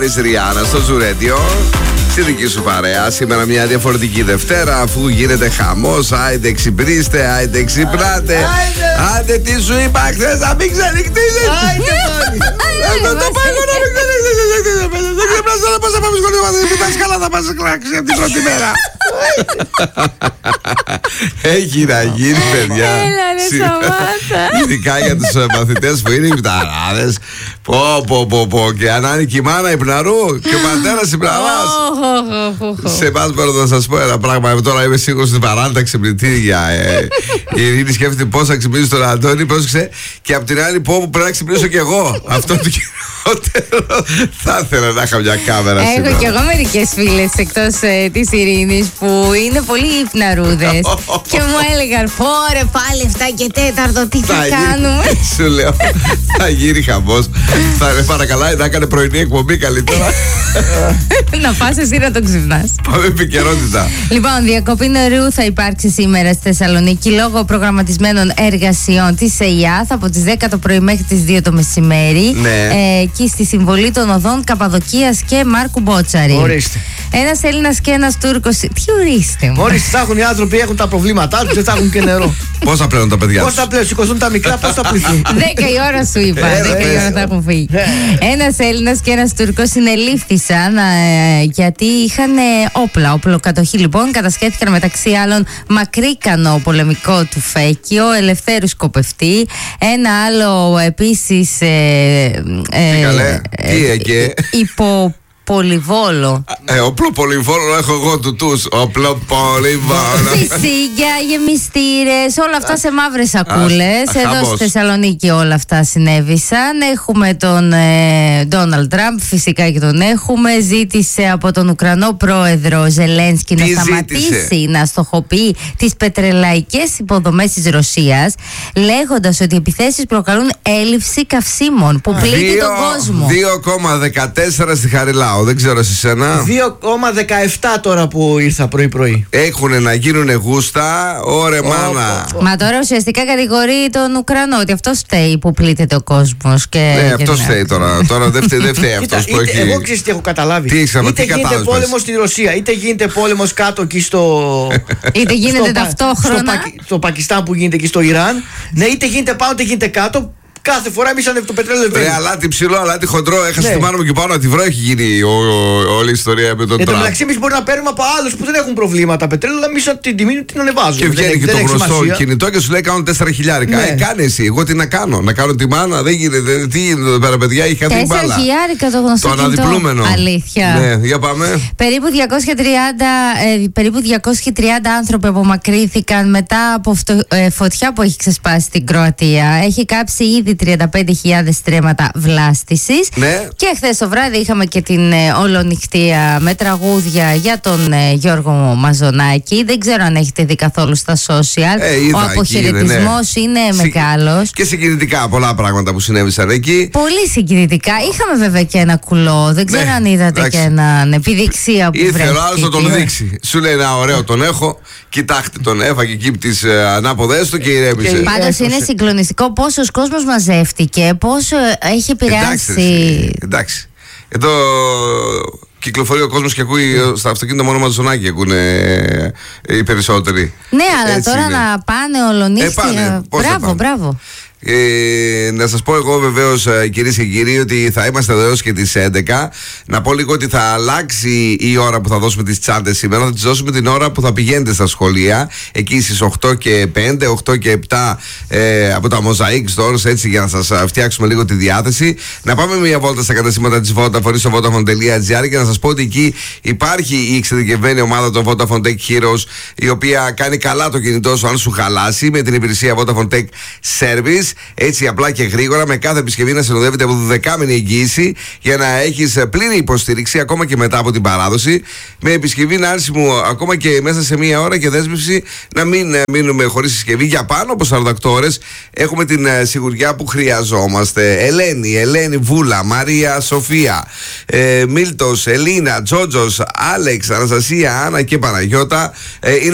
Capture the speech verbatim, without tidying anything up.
Ριάννα στο Ζουρέντιο. Στη δική σου παρέα. Σήμερα μια διαφορετική Δευτέρα, αφού γίνεται χαμός. Άιντε ξυπνήστε, άιντε ξυπνάτε. Άντε τι σου είπα χθες, να μην ξενυχτήσεις. Άιντε πάλι. Το πάγω να μην ξενυχτήσεις. Δεν ξυπνάς να πας να πάμε σχολείο. Δεν πας καλά, θα πας κλάξει από την πρώτη μέρα. Έχει να γίνει, παιδιά. Έλα ρε Σαμάτα. Ειδικά για τους μαθητές που είναι οι πταράδες. Πω πω πω πω. Και αν είναι και η μάνα υπναρού και ο πατέρας υπναράς. Σε εμάς μπορώ να σας πω ένα πράγμα. Τώρα είμαι σίγουρος στην παράντα ξυπνητήρια. Η Ειρήνη σκέφτεται πώς θα ξυπνήσει τον Αντώνη. Πρόσεξε. Και απ' την άλλη πω που πρέπει να ξυπνήσω κι εγώ. Αυτό το κυριότερο. Θα ήθελα να είχα μια κάμερα σήμερα. Έχω κι εγώ μερικές φίλες εκτός ε, της Ειρήνης που είναι πολύ υπναρούδες. Και μου έλεγαν πόρε πάλι εφτά και τέταρτο τι θα, θα κάνουμε. Σου λέω θα γίνει χαμός. Θα ρε παρακαλάει να έκανε πρωινή εκπομπή καλύτερα. Να πας εσύ να το ξυπνάς. Πάμε επικαιρότητα. Λοιπόν, διακοπή νερού θα υπάρξει σήμερα στη Θεσσαλονίκη λόγω προγραμματισμένων εργασιών της ΕΙΑΘ από τις δέκα το πρωί μέχρι τις δύο το μεσημέρι. Ναι. Ε, εκεί στη συμβολή των οδών Καπαδοκίας και Μάρκου Μπότσαρη. Ορίστε. Ένας Έλληνας και ένας Τούρκος. Τι ορίστε μου. Μόλις θα έχουν οι άνθρωποι, έχουν τα προβλήματά τους, δεν θα έχουν και νερό. Πώς θα πλένουν τα παιδιά Πώς τους? θα πλέον, σηκωθούν τα μικρά, πώς θα πληθούν. Δέκα η ώρα σου είπα. Ε, Δέκα η ε, ώρα θα έχουν φύγει. ε. Ένας Έλληνας και ένας Τούρκος συνελήφθησαν ε, γιατί είχαν ε, όπλα. Οπλοκατοχή λοιπόν. Κατασχέθηκαν μεταξύ άλλων μακρύκανο πολεμικό του Φέκιο, ελευθέρου σκοπευτή. Ένα άλλο επίσης. Ε, ε, Τι καλέ, τι έκαι. υπο Πολυβόλο. Ε, οπλοπολυβόλο έχω εγώ του τους. Οπλοπολυβόλο. Φυσίγια, γεμιστήρες, όλα αυτά σε μαύρες σακούλες. α, Εδώ χαμός. στη Θεσσαλονίκη όλα αυτά συνέβησαν. Έχουμε τον Ντόναλντ Τραμπ, φυσικά και τον έχουμε. Ζήτησε από τον Ουκρανό πρόεδρο Ζελένσκι να Τι σταματήσει ζήτησε? να στοχοποιεί τις πετρελαϊκές υποδομές της Ρωσίας, λέγοντας ότι οι επιθέσεις προκαλούν έλλειψη καυσίμων που πλήττει τον κόσμο. δύο κόμμα δεκατέσσερα στη Χαριλάου. Δεν ξέρω σε σένα. δύο κόμμα δεκαεπτά τώρα που ήρθα πρωί-πρωί. Έχουνε να γίνουνε γούστα. Ωρε μάνα. Μα τώρα ουσιαστικά κατηγορεί τον Ουκρανό ότι αυτό φταίει που πλήττεται ο κόσμος. Ναι, αυτό φταίει τώρα. Τώρα δεν φταίει, δεν φταίει Κοίτα, αυτός που είτε- έχει. εγώ ξέρεις τι έχω καταλάβει. Τι έχεις, είτε τι γίνεται κατάλαβες, πόλεμος πες. στη Ρωσία, είτε γίνεται πόλεμος κάτω εκεί στο. Είτε γίνεται στο Πα- ταυτόχρονα. Στο, Πακι- στο Πακιστάν που γίνεται εκεί στο Ιράν. Ναι, είτε γίνεται πάνω είτε γίνεται κάτω. Κάθε φορά εμείς ανεβ- το πετρέλαιο δεν Ρε, αλάτι ψηλό, αλάτι χοντρό. Έχασε Ναι. τη μάνα μου και πάνω να τη βρω. Έχει γίνει ο- ο- όλη η ιστορία με τον Εν τω Τραμπ. μεταξύ, εμείς μπορούμε να παίρνουμε από άλλους που δεν έχουν προβλήματα πετρέλαιο, αλλά εμείς την τιμή την ανεβάζουμε. Και Δεν βγαίνει έχει- και δεν το έχει γνωστό σημασία. κινητό και σου λέει κάνω τέσσερα χιλιάρικα. Ναι. Ε, κάνε εσύ. Εγώ τι να κάνω. Να κάνω τη μάνα, δεν γίνεται. Τι γίνεται εδώ πέρα, παιδιά, έχει χαθεί Τέσσερα μπάλα. χιλιάρικα το γνωστό Το κινητό. αναδιπλούμενο. Αλήθεια. Ναι, για πάμε. Περίπου διακόσια τριάντα, ε, περίπου διακόσιοι τριάντα άνθρωποι απομακρύνθηκαν μετά από φτω- ε, φωτιά που έχει ξεσπάσει στην Κροατία. Έχει κάψει ήδη τριάντα πέντε χιλιάδες στρέμματα βλάστησης. Ναι. Και χθες το βράδυ είχαμε και την ε, ολονυχτία με τραγούδια για τον ε, Γιώργο Μαζονάκη. Δεν ξέρω αν έχετε δει καθόλου στα social. Ε, είδα, Ο εκεί αποχαιρετισμός είναι, ναι. είναι Συ- μεγάλος. Και συγκινητικά πολλά πράγματα που συνέβησαν εκεί. Πολύ συγκινητικά. Είχαμε βέβαια και ένα κουλό. Δεν ξέρω Ναι, αν είδατε εντάξει. και έναν επιδειξία που Ήρθε βρέθηκε. ο άλλος να τον εκεί. δείξει. Σου λέει ένα ωραίο τον έχω. Κοιτάξτε τον έφαγε εκεί τις ε, ανάποδες του και ηρέμησε. Και- Πάντως Έφωσε. είναι συγκλονιστικό πόσος κόσμος μαζεύτηκε, πόσο έχει Εντάξει, ρε, επηρεάσει. εσύ, εντάξει. Εδώ κυκλοφορεί ο κόσμος και ακούει ε, στα αυτοκίνητα μόνο Μαζονάκη ακούνε ε, οι περισσότεροι. Ναι, αλλά Έτσι τώρα είναι. να πάνε ολονύχτια. Ε, πάνε. Πώς θα Μπράβο, πάνε? μπράβο. Ε, να σας πω εγώ βεβαίως ε, κυρίες και κύριοι ότι θα είμαστε εδώ έως και τις έντεκα. Να πω λίγο ότι θα αλλάξει η ώρα που θα δώσουμε τις τσάντες σήμερα. Θα τις δώσουμε την ώρα που θα πηγαίνετε στα σχολεία. Εκεί στις οκτώ και πέντε, οκτώ και επτά ε, από τα Mosaic Stores, έτσι, για να σας α, φτιάξουμε λίγο τη διάθεση. Να πάμε μια βόλτα στα καταστήματα της Vodafone στο vodafone τελεία gr και να σας πω ότι εκεί υπάρχει η εξειδικευμένη ομάδα των Vodafone Tech Heroes, η οποία κάνει καλά το κινητό σου αν σου χαλάσει, με την υπηρεσία Vodafone Tech Service. Έτσι απλά και γρήγορα, με κάθε επισκευή να συνοδεύεται από δεκάμηνη εγγύηση για να έχεις πλήρη υποστήριξη ακόμα και μετά από την παράδοση. Με επισκευή να άρσιμου ακόμα και μέσα σε μία ώρα και δέσμευση να μην ε, μείνουμε χωρίς συσκευή για πάνω από σαράντα οκτώ ώρες. Έχουμε την ε, σιγουριά που χρειαζόμαστε. Ελένη, Ελένη Βούλα, Μαρία Σοφία, ε, Μίλτος, Ελίνα, Τζότζος, Άλεξ, Αναστασία, Άννα και Παναγιώτα. Ε, είναι